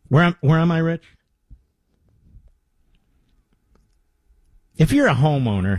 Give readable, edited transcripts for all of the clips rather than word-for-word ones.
Where am I, Rich? If you're a homeowner,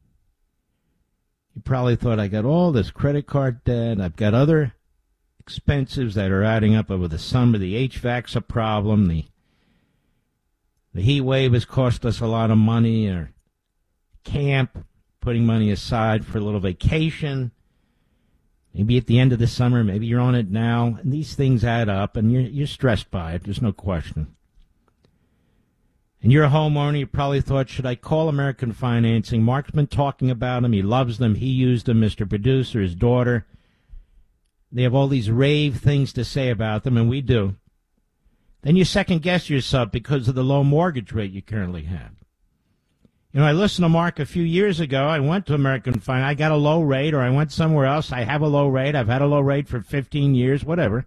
you probably thought, I got all this credit card debt, I've got other expenses that are adding up over the summer, the HVAC's a problem, the heat wave has cost us a lot of money, or camp, putting money aside for a little vacation, maybe at the end of the summer, maybe you're on it now, and these things add up, and you're stressed by it, there's no question. And you're a homeowner, you probably thought, should I call American Financing? Mark's been talking about them, he loves them, he used them, Mr. Producer, his daughter. They have all these rave things to say about them, and we do. Then you second-guess yourself because of the low mortgage rate you currently have. You know, I listened to Mark a few years ago. I went to American Finance. I got a low rate, or I went somewhere else. I have a low rate. I've had a low rate for 15 years, whatever.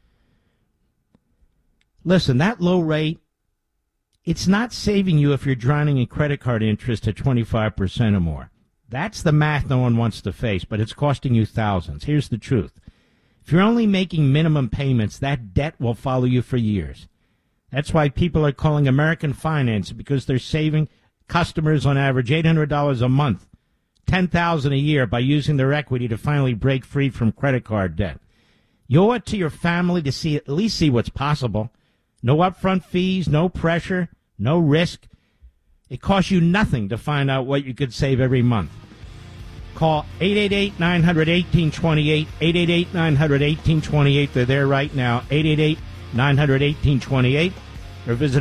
Listen, that low rate, it's not saving you if you're drowning in credit card interest at 25% or more. That's the math no one wants to face, but it's costing you thousands. Here's the truth. If you're only making minimum payments, that debt will follow you for years. That's why people are calling American Finance, because they're saving customers on average $800 a month, $10,000 a year by using their equity to finally break free from credit card debt. You owe it to your family to at least see what's possible. No upfront fees, no pressure, no risk. It costs you nothing to find out what you could save every month. Call 888-900-1828, 888-900-1828. They're there right now, 888-900-1828. Or visit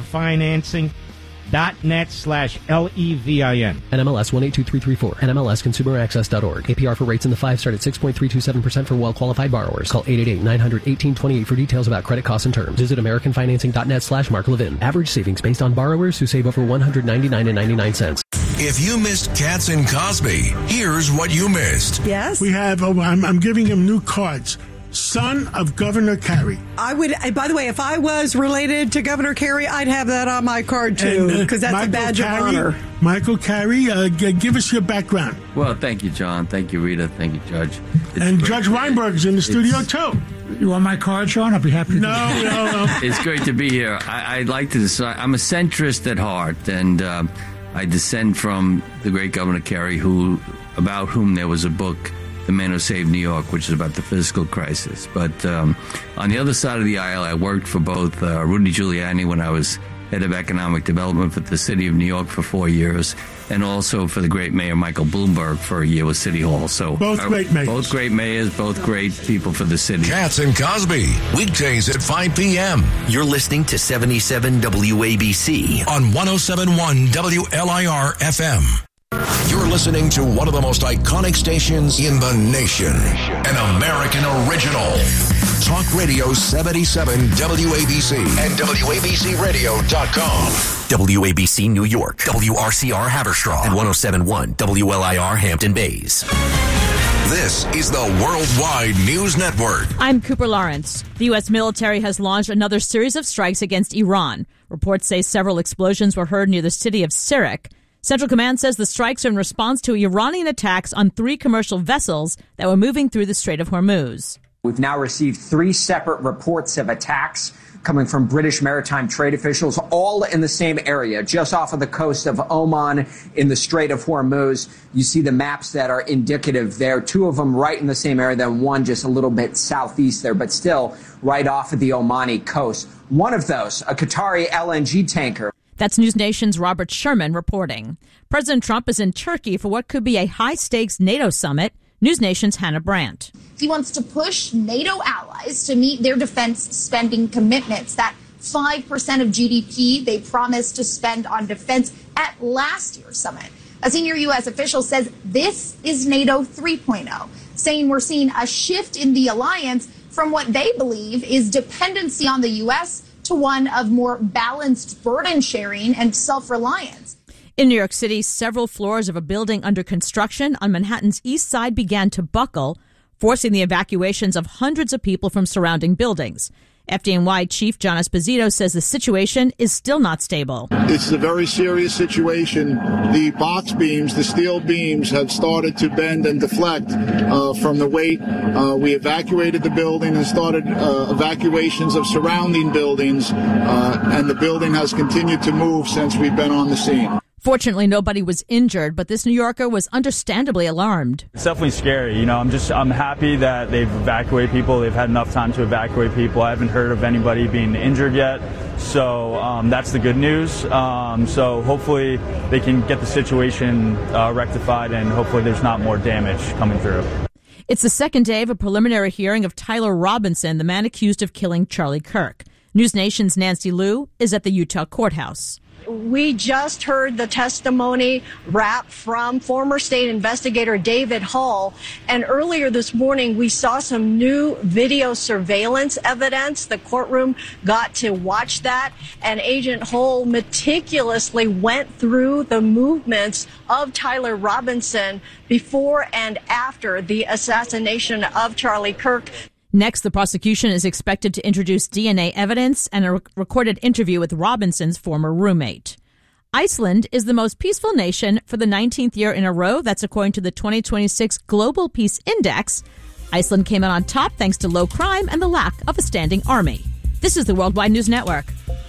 AmericanFinancing.net/LEVIN. NMLS 182334. NMLSConsumerAccess.org. APR for rates in the 5 start at 6.327% for well-qualified borrowers. Call 888-900-1828 for details about credit costs and terms. Visit AmericanFinancing.net/Mark Levin. Average savings based on borrowers who save over $199.99. If you missed Katz and Cosby, here's what you missed. Yes? We have, I'm giving him new cards. Son of Governor Carey. I would, by the way, if I was related to Governor Carey, I'd have that on my card too, because that's a badge of honor. Michael Carey, give us your background. Well, thank you, John. Thank you, Rita. Thank you, Judge. And Judge Weinberg's in the studio too. You want my card, Sean? I'll be happy to. No. It's great to be here. I'd like to decide. I'm a centrist at heart, and I descend from the great Governor Carey, about whom there was a book, The Man Who Saved New York, which is about the fiscal crisis. But on the other side of the aisle, I worked for both Rudy Giuliani when I was head of economic development for the city of New York for 4 years, and also for the great mayor Michael Bloomberg for a year with City Hall. So both great mayors. Both great mayors, both great people for the city. Katz and Cosby, weekdays at 5 p.m. You're listening to 77 WABC on 107.1 WLIR FM. You're listening to one of the most iconic stations in the nation. An American original. Talk Radio 77 WABC and WABCRadio.com. WABC New York, WRCR Haverstraw, and 107.1 WLIR Hampton Bays. This is the Worldwide News Network. I'm Cooper Lawrence. The U.S. military has launched another series of strikes against Iran. Reports say several explosions were heard near the city of Sirak. Central Command says the strikes are in response to Iranian attacks on 3 commercial vessels that were moving through the Strait of Hormuz. We've now received 3 separate reports of attacks coming from British maritime trade officials, all in the same area, just off of the coast of Oman in the Strait of Hormuz. You see the maps that are indicative there, 2 of them right in the same area, then 1 just a little bit southeast there, but still right off of the Omani coast. One of those, a Qatari LNG tanker. That's News Nation's Robert Sherman reporting. President Trump is in Turkey for what could be a high-stakes NATO summit. News Nation's Hannah Brandt. He wants to push NATO allies to meet their defense spending commitments. That 5% of GDP they promised to spend on defense at last year's summit. A senior U.S. official says this is NATO 3.0, saying we're seeing a shift in the alliance from what they believe is dependency on the U.S. to one of more balanced burden sharing and self-reliance. In New York City, several floors of a building under construction on Manhattan's east side began to buckle, forcing the evacuations of hundreds of people from surrounding buildings. FDNY Chief John Esposito says the situation is still not stable. It's a very serious situation. The box beams, the steel beams, have started to bend and deflect from the weight. We evacuated the building and started evacuations of surrounding buildings, and the building has continued to move since we've been on the scene. Fortunately, nobody was injured, but this New Yorker was understandably alarmed. It's definitely scary. I'm happy that they've evacuated people. They've had enough time to evacuate people. I haven't heard of anybody being injured yet. So that's the good news. So hopefully they can get the situation rectified, and hopefully there's not more damage coming through. It's the second day of a preliminary hearing of Tyler Robinson, the man accused of killing Charlie Kirk. News Nation's Nancy Liu is at the Utah courthouse. We just heard the testimony wrap from former state investigator David Hall. And earlier this morning, we saw some new video surveillance evidence. The courtroom got to watch that. And Agent Hall meticulously went through the movements of Tyler Robinson before and after the assassination of Charlie Kirk. Next, the prosecution is expected to introduce DNA evidence and a recorded interview with Robinson's former roommate. Iceland is the most peaceful nation for the 19th year in a row. That's according to the 2026 Global Peace Index. Iceland came out on top thanks to low crime and the lack of a standing army. This is the Worldwide News Network.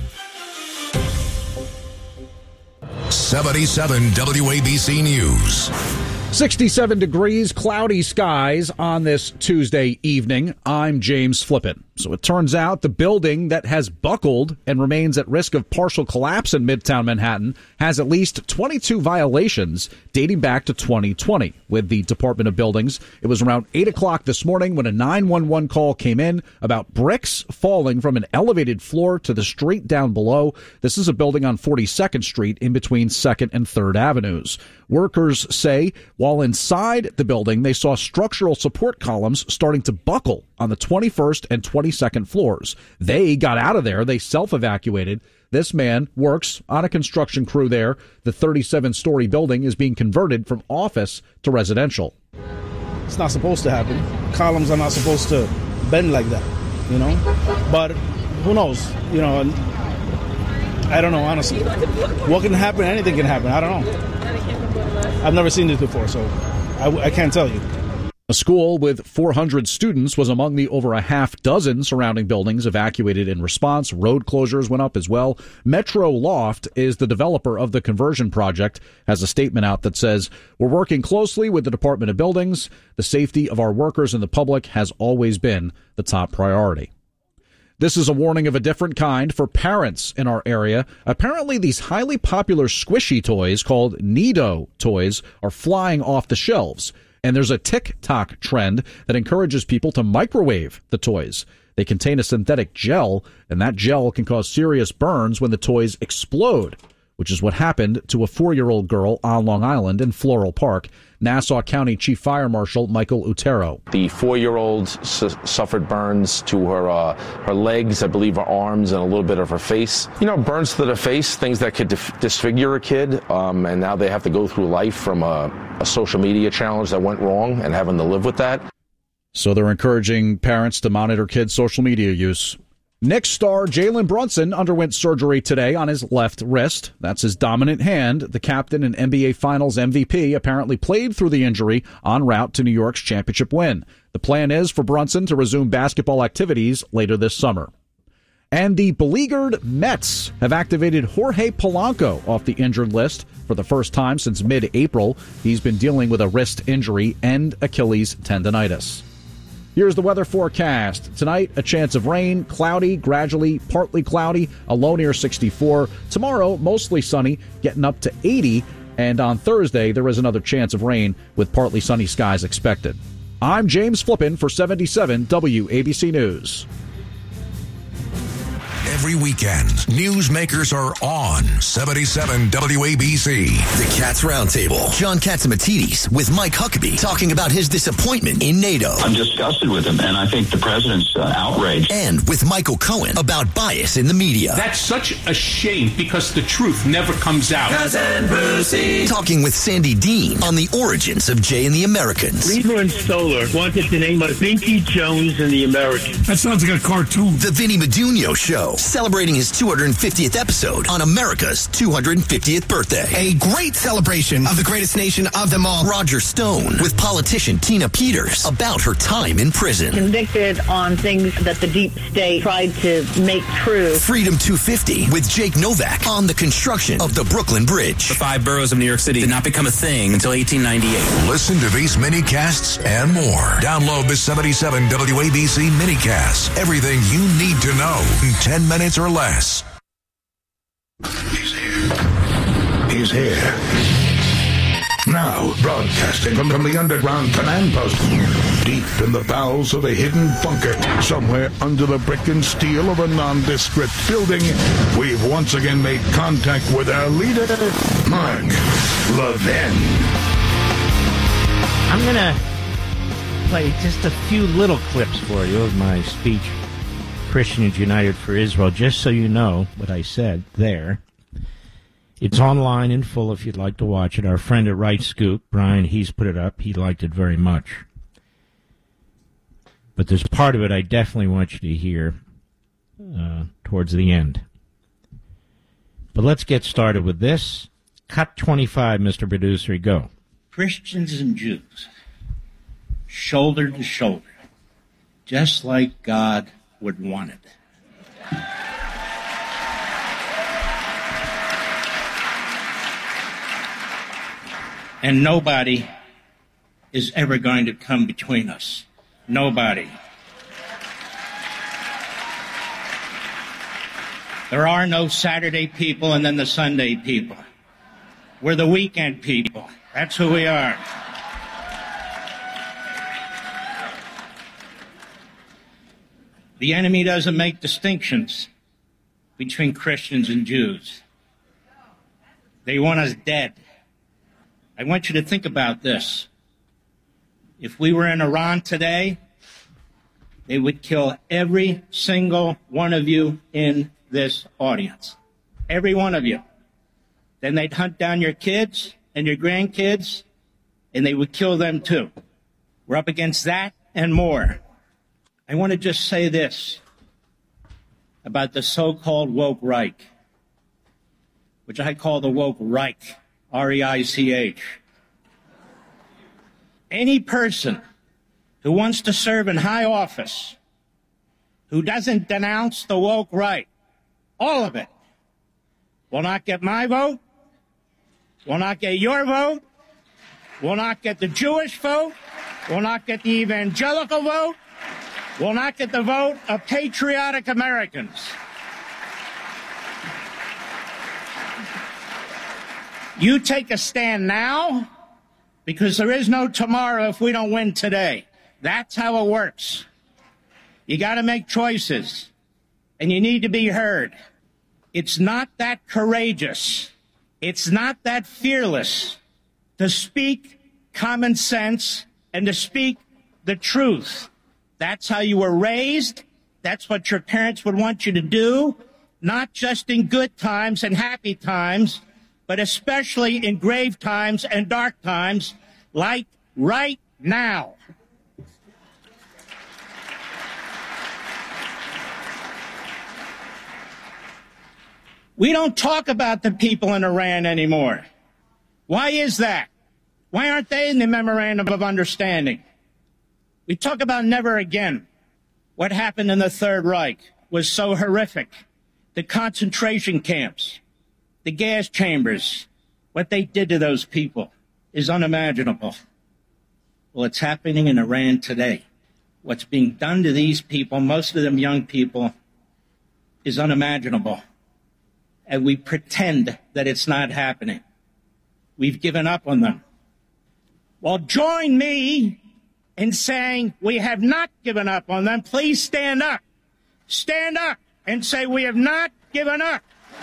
77 WABC News. 67 degrees, cloudy skies on this Tuesday evening. I'm James Flippin. So it turns out the building that has buckled and remains at risk of partial collapse in Midtown Manhattan has at least 22 violations dating back to 2020 with the Department of Buildings. It was around 8 o'clock this morning when a 911 call came in about bricks falling from an elevated floor to the street down below. This is a building on 42nd Street in between 2nd and 3rd Avenues. Workers say while inside the building, they saw structural support columns starting to buckle on the 21st and 22nd floors. They got out of there. They self-evacuated. This man works on a construction crew there. The 37-story building is being converted from office to residential. It's not supposed to happen. Columns are not supposed to bend like that, But who knows? I don't know, honestly. What can happen? Anything can happen. I don't know. I've never seen this before, so I can't tell you. A school with 400 students was among the over a half dozen surrounding buildings evacuated in response. Road closures went up as well. Metro Loft is the developer of the conversion project, has a statement out that says, "We're working closely with the Department of Buildings. The safety of our workers and the public has always been the top priority." This is a warning of a different kind for parents in our area. Apparently, these highly popular squishy toys called Nido toys are flying off the shelves. And there's a TikTok trend that encourages people to microwave the toys. They contain a synthetic gel, and that gel can cause serious burns when the toys explode, which is what happened to a 4-year-old girl on Long Island in Floral Park. Nassau County Chief Fire Marshal Michael Utero. The 4-year-old suffered burns to her legs, I believe her arms, and a little bit of her face. Burns to the face, things that could disfigure a kid, and now they have to go through life from a social media challenge that went wrong and having to live with that. So they're encouraging parents to monitor kids' social media use. Knicks star Jalen Brunson underwent surgery today on his left wrist. That's his dominant hand. The captain and NBA Finals MVP apparently played through the injury en route to New York's championship win. The plan is for Brunson to resume basketball activities later this summer. And the beleaguered Mets have activated Jorge Polanco off the injured list for the first time since mid-April. He's been dealing with a wrist injury and Achilles tendonitis. Here's the weather forecast. Tonight, a chance of rain, cloudy, gradually partly cloudy, a low near 64. Tomorrow, mostly sunny, getting up to 80. And on Thursday, there is another chance of rain with partly sunny skies expected. I'm James Flippin for 77 WABC News. Every weekend, newsmakers are on 77 WABC. The Cats Roundtable. John Catsimatidis with Mike Huckabee talking about his disappointment in NATO. I'm disgusted with him, and I think the president's outraged. And with Michael Cohen about bias in the media. That's such a shame because the truth never comes out. Cousin Brucey. Talking with Sandy Dean on the origins of Jay and the Americans. Cleveland Stoller wanted to name us Vinky Jones and the Americans. That sounds like a cartoon. The Vinny Madunio Show, celebrating his 250th episode on America's 250th birthday. A great celebration of the greatest nation of them all. Roger Stone with politician Tina Peters about her time in prison. Convicted on things that the deep state tried to make true. Freedom 250 with Jake Novak on the construction of the Brooklyn Bridge. The 5 boroughs of New York City did not become a thing until 1898. Listen to these mini-casts and more. Download the 77 WABC mini-casts. Everything you need to know in 10 minutes or less. He's here. He's here. Now, broadcasting from the underground command post, deep in the bowels of a hidden bunker, somewhere under the brick and steel of a nondescript building, we've once again made contact with our leader, Mark Levin. I'm going to play just a few little clips for you of my speech, Christians United for Israel, just so you know what I said there. It's online in full if you'd like to watch it. Our friend at Right Scoop, Brian, he's put it up. He liked it very much. But there's part of it I definitely want you to hear towards the end. But let's get started with this. Cut 25, Mr. Producer, go. Christians and Jews, shoulder to shoulder, just like God would want it. And nobody is ever going to come between us. Nobody. There are no Saturday people and then the Sunday people. We're the weekend people. That's who we are. The enemy doesn't make distinctions between Christians and Jews. They want us dead. I want you to think about this. If we were in Iran today, they would kill every single one of you in this audience. Every one of you. Then they'd hunt down your kids and your grandkids, and they would kill them too. We're up against that and more. I want to just say this about the so-called woke Reich, which I call the woke Reich. R-E-I-C-H. Any person who wants to serve in high office who doesn't denounce the woke right, all of it, will not get my vote, will not get your vote, will not get the Jewish vote, will not get the evangelical vote, will not get the vote of patriotic Americans. You take a stand now, because there is no tomorrow if we don't win today. That's how it works. You got to make choices, and you need to be heard. It's not that courageous. It's not that fearless to speak common sense and to speak the truth. That's how you were raised. That's what your parents would want you to do, not just in good times and happy times, but especially in grave times and dark times, like right now. We don't talk about the people in Iran anymore. Why is that? Why aren't they in the Memorandum of Understanding? We talk about never again. What happened in the Third Reich was so horrific. The concentration camps, the gas chambers, what they did to those people is unimaginable. Well, it's happening in Iran today. What's being done to these people, most of them young people, is unimaginable. And we pretend that it's not happening. We've given up on them. Well, join me in saying we have not given up on them. Please stand up. Stand up and say we have not given up.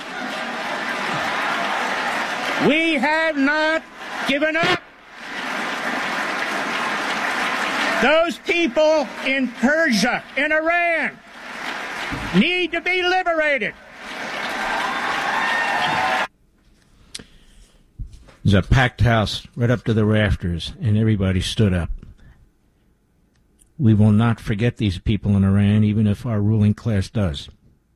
We have not given up. Those people in Persia, in Iran, need to be liberated. There's a packed house right up to the rafters, and everybody stood up. We will not forget these people in Iran, even if our ruling class does.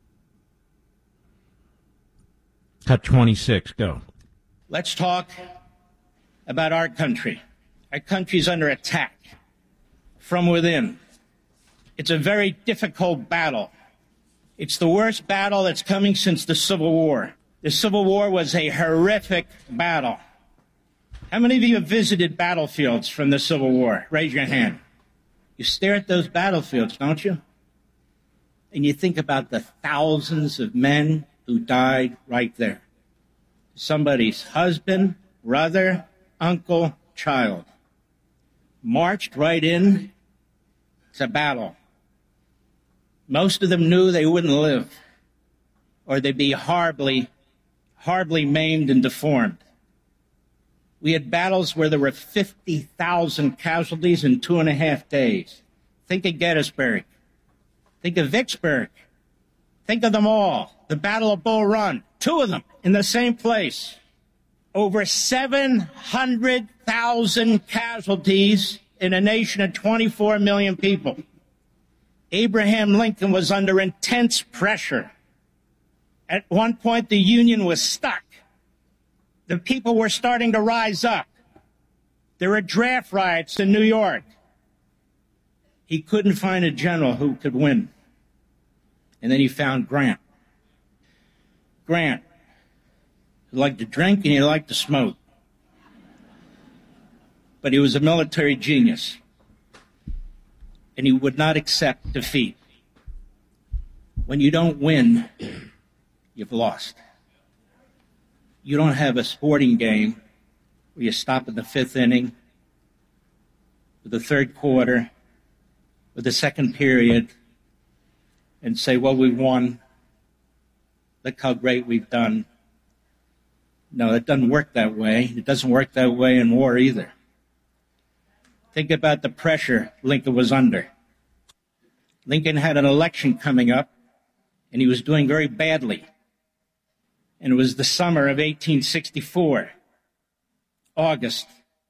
Cut 26, go. Let's talk about our country. Our country's under attack from within. It's a very difficult battle. It's the worst battle that's coming since the Civil War. The Civil War was a horrific battle. How many of you have visited battlefields from the Civil War? Raise your hand. You stare at those battlefields, don't you? And you think about the thousands of men who died right there. Somebody's husband, brother, uncle, child. Marched right in to battle. Most of them knew they wouldn't live, or they'd be horribly maimed and deformed. We had battles where there were 50,000 casualties in 2.5 days. Think of Gettysburg. Think of Vicksburg. Think of them all. The Battle of Bull Run. 2 of them in the same place. Over 700,000 casualties in a nation of 24 million people. Abraham Lincoln was under intense pressure. At one point, the Union was stuck. The people were starting to rise up. There were draft riots in New York. He couldn't find a general who could win. And then he found Grant. Grant, he liked to drink and he liked to smoke. But he was a military genius. And he would not accept defeat. When you don't win, you've lost. You don't have a sporting game where you stop at the 5th inning, or the 3rd quarter, or the 2nd period, and say, well, we've won. Look how great we've done. No, it doesn't work that way. It doesn't work that way in war either. Think about the pressure Lincoln was under. Lincoln had an election coming up, and he was doing very badly. And it was the summer of 1864, August.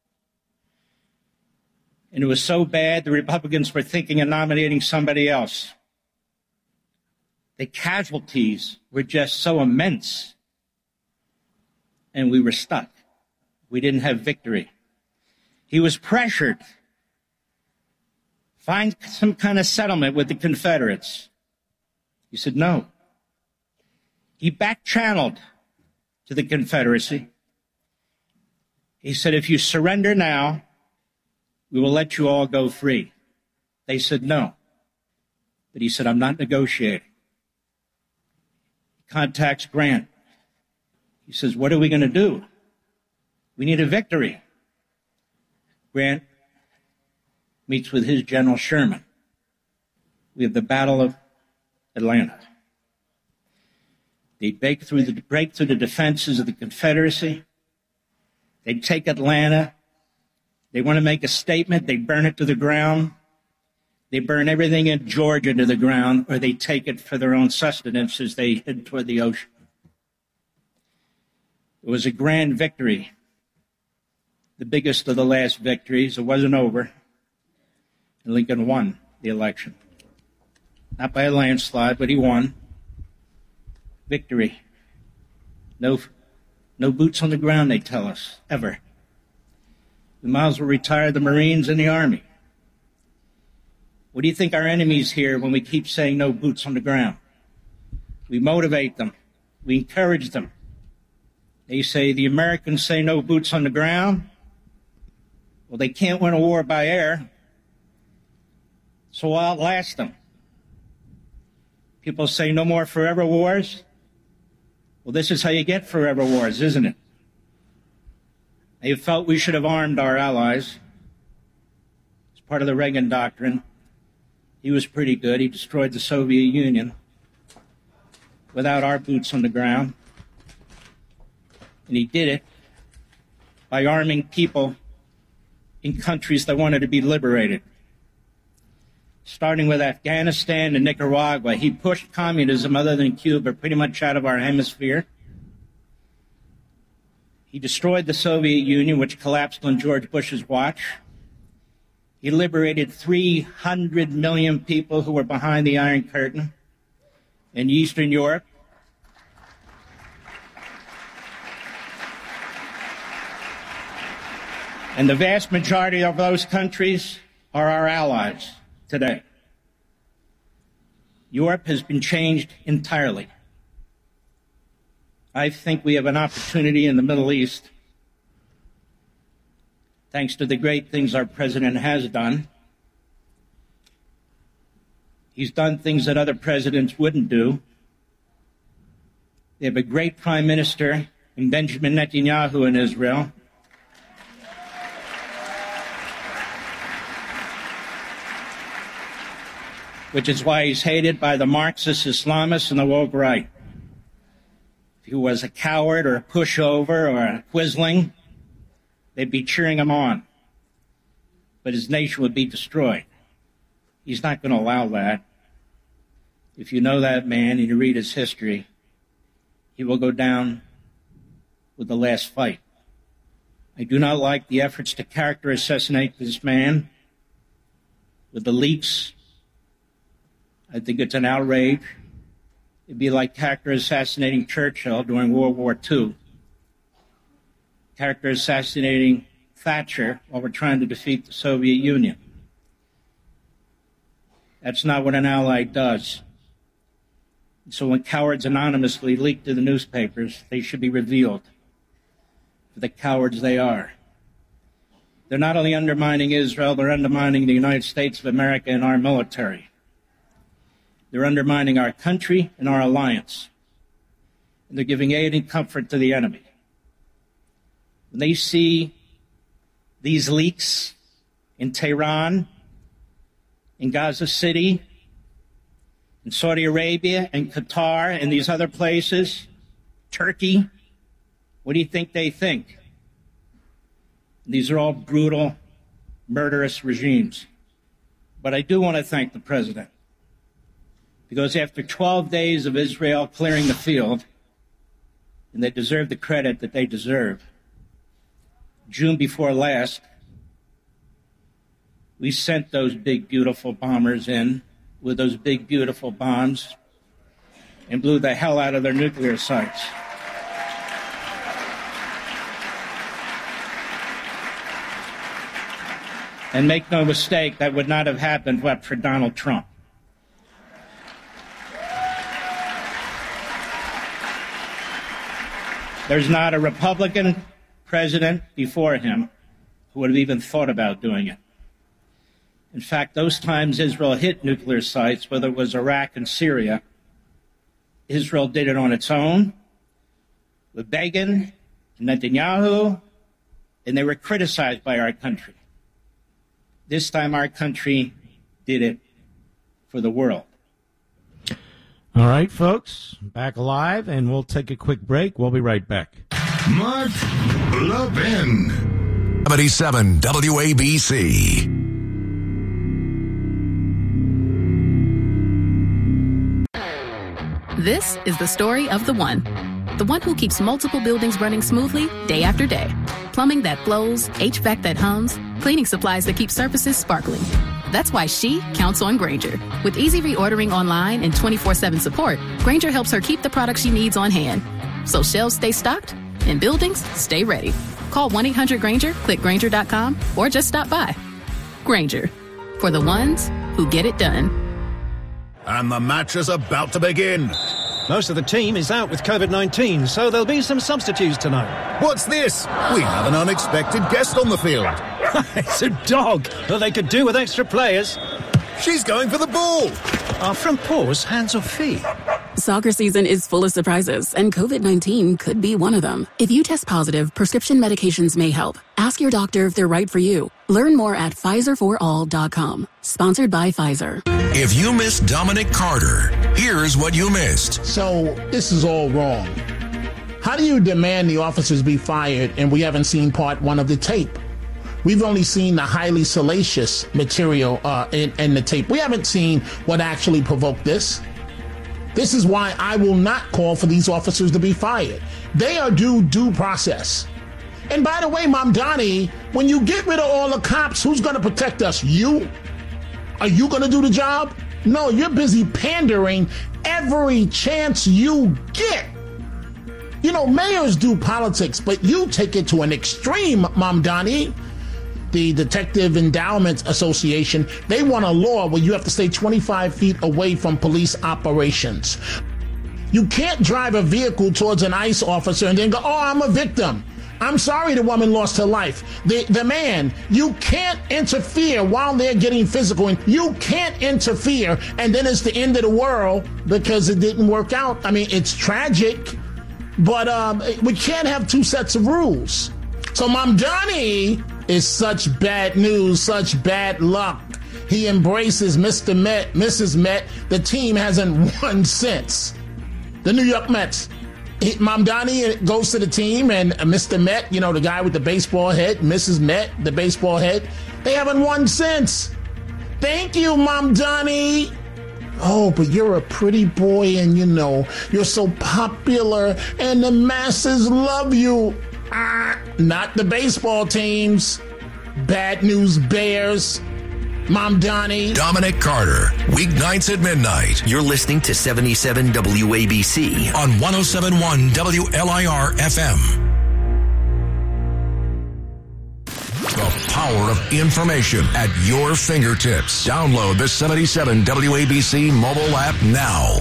And it was so bad, the Republicans were thinking of nominating somebody else. The casualties were just so immense. And we were stuck. We didn't have victory. He was pressured. Find some kind of settlement with the Confederates. He said no. He back-channeled to the Confederacy. He said, if you surrender now, we will let you all go free. They said no. But he said, I'm not negotiating. He contacts Grant. He says, what are we going to do? We need a victory. Grant meets with his General Sherman. We have the Battle of Atlanta. They break through the defenses of the Confederacy. They take Atlanta. They want to make a statement. They burn it to the ground. They burn everything in Georgia to the ground, or they take it for their own sustenance as they head toward the ocean. It was a grand victory, the biggest of the last victories. It wasn't over. And Lincoln won the election. Not by a landslide, but he won. Victory. No boots on the ground, they tell us, ever. We might as well retire the Marines and the Army. What do you think our enemies hear when we keep saying no boots on the ground? We motivate them. We encourage them. They say the Americans say no boots on the ground. Well, they can't win a war by air, so we'll outlast them. People say no more forever wars. Well, this is how you get forever wars, isn't it? They felt we should have armed our allies. It's part of the Reagan doctrine. He was pretty good. He destroyed the Soviet Union. without our boots on the ground. And he did it by arming people in countries that wanted to be liberated. Starting with Afghanistan and Nicaragua, he pushed communism, other than Cuba, pretty much out of our hemisphere. He destroyed the Soviet Union, which collapsed on George Bush's watch. He liberated 300 million people who were behind the Iron Curtain in Eastern Europe. And the vast majority of those countries are our allies today. Europe has been changed entirely. I think we have an opportunity in the Middle East, thanks to the great things our president has done. He's done things that other presidents wouldn't do. They have a great prime minister in Benjamin Netanyahu in Israel. Which is why he's hated by the Marxist Islamists and the woke right. If he was a coward or a pushover or a quisling, they'd be cheering him on. But his nation would be destroyed. He's not going to allow that. If you know that man and you read his history, he will go down with the last fight. I do not like the efforts to character assassinate this man with the leaks. I think it's an outrage. It'd be like character assassinating Churchill during World War II. Character assassinating Thatcher while we're trying to defeat the Soviet Union. That's not what an ally does. So when cowards anonymously leak to the newspapers, they should be revealed for the cowards they are. They're not only undermining Israel, they're undermining the United States of America and our military. They're undermining our country and our alliance. And they're giving aid and comfort to the enemy. When they see these leaks in Tehran, in Gaza City, in Saudi Arabia, and Qatar, and these other places, Turkey, what do you think they think? These are all brutal, murderous regimes. But I do want to thank the president. Because after 12 days of Israel clearing the field, and they deserve the credit that they deserve, June before last, we sent those big, beautiful bombers in with those big, beautiful bombs and blew the hell out of their nuclear sites. And make no mistake, that would not have happened but for Donald Trump. There's not a Republican president before him who would have even thought about doing it. In fact, those times Israel hit nuclear sites, whether it was Iraq and Syria, Israel did it on its own, with Begin and Netanyahu, and they were criticized by our country. This time our country did it for the world. All right, folks, back live, and we'll take a quick break. We'll be right back. Mark Levin. 77 WABC. This is the story of the one who keeps multiple buildings running smoothly day after day. Plumbing that flows, HVAC that hums, cleaning supplies that keep surfaces sparkling. That's why she counts on Grainger. With easy reordering online and 24/7 support, Grainger helps her keep the products she needs on hand. So shelves stay stocked and buildings stay ready. Call 1-800-GRAINGER, click Grainger.com, or just stop by. Grainger, for the ones who get it done. And the match is about to begin. Most of the team is out with COVID-19, so there'll be some substitutes tonight. What's this? We have an unexpected guest on the field. It's a dog, but they could do with extra players. She's going for the ball. Are front paws hands or feet? Soccer season is full of surprises, and COVID-19 could be one of them. If you test positive, prescription medications may help. Ask your doctor if they're right for you. Learn more at PfizerForAll.com. Sponsored by Pfizer. If you missed Dominic Carter, here's what you missed. So this is all wrong. How do you demand the officers be fired and we haven't seen part one of the tape? We've only seen the highly salacious material in the tape. We haven't seen what actually provoked this. This is why I will not call for these officers to be fired. They are due process. And by the way, Mamdani, when you get rid of all the cops, who's going to protect us? You? Are you going to do the job? No, you're busy pandering every chance you get. You know, mayors do politics, but you take it to an extreme, Mamdani. The Detective Endowment Association, they want a law where you have to stay 25 feet away from police operations. You can't drive a vehicle towards an ICE officer and then go, oh, I'm a victim. I'm sorry the woman lost her life. The man, you can't interfere while they're getting physical. And you can't interfere and then it's the end of the world because it didn't work out. I mean, it's tragic, but we can't have two sets of rules. So Mamdani is such bad news, such bad luck. He embraces Mr. Met, Mrs. Met. The team hasn't won since. The New York Mets. Mamdani goes to the team, and Mr. Met, you know, the guy with the baseball head, Mrs. Met, the baseball head, they haven't won since. Thank you, Mamdani. Oh, but you're a pretty boy, and you know, you're so popular, and the masses love you. Not the baseball teams. Bad news bears. Mamdani. Dominic Carter, weeknights at midnight. You're listening to 77 WABC on 107.1 WLIR FM. The power of information at your fingertips. Download the 77 WABC mobile app now.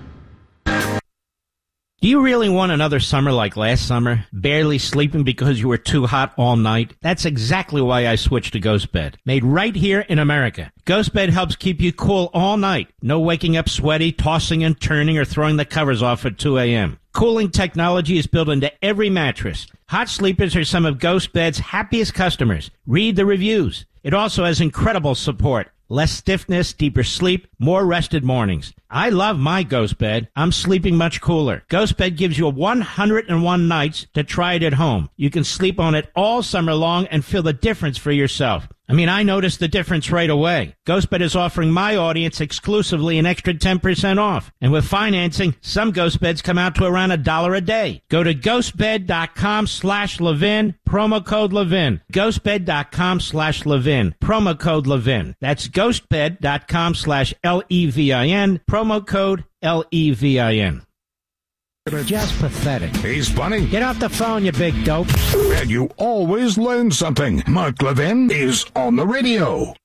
Do you really want another summer like last summer? Barely sleeping because you were too hot all night? That's exactly why I switched to GhostBed. Made right here in America. GhostBed helps keep you cool all night. No waking up sweaty, tossing and turning, or throwing the covers off at 2 a.m. Cooling technology is built into every mattress. Hot sleepers are some of GhostBed's happiest customers. Read the reviews. It also has incredible support. Less stiffness, deeper sleep, more rested mornings. I love my GhostBed. I'm sleeping much cooler. GhostBed gives you 101 nights to try it at home. You can sleep on it all summer long and feel the difference for yourself. I mean, I noticed the difference right away. GhostBed is offering my audience exclusively an extra 10% off. And with financing, some GhostBeds come out to around $1 a day. Go to ghostbed.com/Levin, promo code Levin. Ghostbed.com/Levin, promo code Levin. That's ghostbed.com/LEVIN, promo code LEVIN. Just pathetic. He's funny. Get off the phone, you big dope. And you always learn something. Mark Levin is on the radio.